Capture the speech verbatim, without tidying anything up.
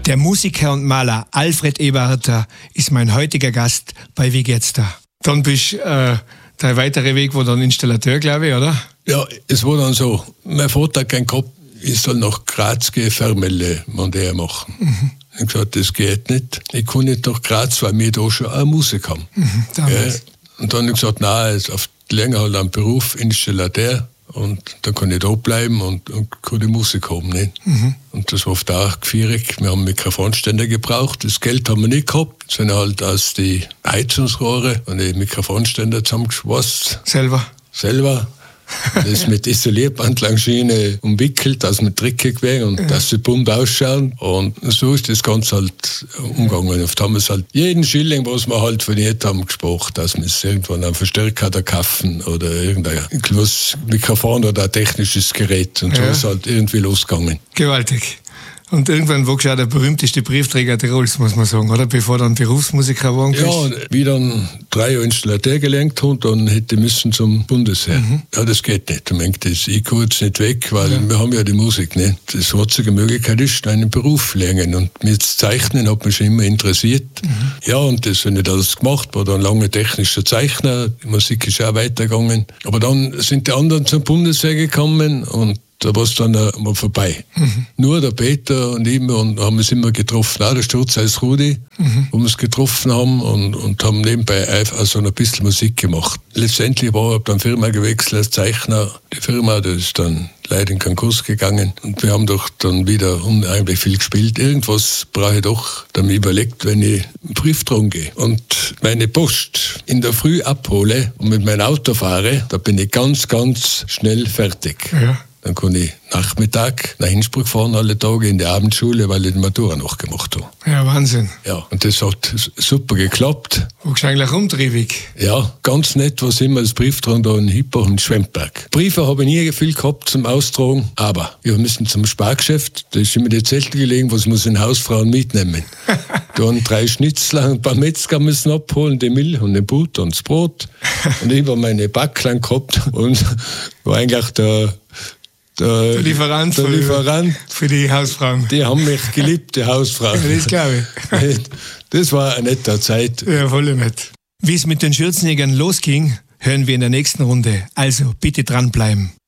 Der Musiker und Maler Alfred Eberharter ist mein heutiger Gast bei Wie geht's da? Dann bist äh, der weitere Weg war dann Installateur, glaube ich, oder? Ja, es war dann so, mein Vater hat keinen gehabt, ich soll nach Graz gehen, Fernmelde Mondaire machen. Mhm. Ich habe gesagt, das geht nicht. Ich kann nicht nach Graz, weil wir da schon eine Musik haben. Mhm, ja, und dann habe ich gesagt, nein, jetzt auf länger halt einen Beruf, Installateur. Und dann kann ich da bleiben und, und kann die Musik haben. Nicht? Mhm. Und das war oft auch schwierig. Wir haben Mikrofonständer gebraucht. Das Geld haben wir nicht gehabt. Es sind halt aus die Heizungsrohre und die Mikrofonständer zusammengeschweißt. Selber? Selber. Das mit Isolierbandlangschiene umwickelt, dass wir dreckig werden und ja. dass sie bunt ausschauen. Und so ist das Ganze halt umgegangen. Oft haben wir es halt jeden Schilling, was wir halt verdient haben, gesprochen, dass wir es irgendwann einen Verstärker da kaufen oder irgendein kleines Mikrofon oder ein technisches Gerät. Und so ja. ist halt irgendwie losgegangen. Gewaltig. Und irgendwann war schon der berühmteste Briefträger Tirols, muss man sagen, oder? Bevor dann Berufsmusiker waren. Ja, wie dann drei Jahre Installateur gelernt haben, dann hätte ich müssen zum Bundesheer. Mhm. Ja, das geht nicht. Ich meine, das, ich kann jetzt nicht weg, weil ja. wir haben ja die Musik nicht. Das einzige Möglichkeit ist, einen Beruf lernen. Und mir das Zeichnen hat mich schon immer interessiert. Mhm. Ja, und das habe ich alles gemacht, war dann lange technischer Zeichner. Die Musik ist auch weitergegangen. Aber dann sind die anderen zum Bundesheer gekommen und da war es dann mal vorbei. Mhm. Nur der Peter und ich und haben es immer getroffen. Auch der Sturz heißt Rudi, mhm. wo wir es getroffen haben und, und haben nebenbei also ein bisschen Musik gemacht. Letztendlich war ich dann Firma gewechselt als Zeichner. Die Firma, das ist dann leider in Konkurs gegangen. Und wir haben doch dann wieder unheimlich viel gespielt. Irgendwas brauche ich doch. Dann habe ich überlegt, wenn ich einen Brief dran gehe und meine Post in der Früh abhole und mit meinem Auto fahre, da bin ich ganz, ganz schnell fertig. Ja. Dann kann ich Nachmittag nach Innsbruck fahren, alle Tage in die Abendschule, weil ich die Matura noch gemacht habe. Ja, Wahnsinn. Ja, und das hat super geklappt. Warst du eigentlich umtriebig? Ja, ganz nett, was immer das Brieftragen da in Hippach und Schwemmberg. Briefe habe ich nie viel gehabt zum Austragen, aber wir müssen zum Spargeschäft, da ist immer die Zettel gelegen, was muss in Hausfrauen mitnehmen. Dann drei Schnitzler und ein paar Metzger müssen abholen, die Milch und den Butter und das Brot. Und ich habe meine Backlein gehabt und war eigentlich der Der, der Lieferant, der Lieferant für die Hausfrauen. Die haben mich geliebt, die Hausfrauen. Ja, das glaube ich. Das war eine nette Zeit. Ja, voll nett. Wie es mit den Schürzenjägern losging, hören wir in der nächsten Runde. Also bitte dranbleiben.